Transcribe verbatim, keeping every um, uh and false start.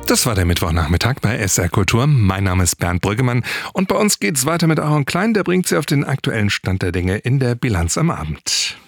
Das war der Mittwochnachmittag bei S R Kultur. Mein Name ist Bernd Brüggemann und bei uns geht's weiter mit Aaron Klein. Der bringt Sie auf den aktuellen Stand der Dinge in der Bilanz am Abend.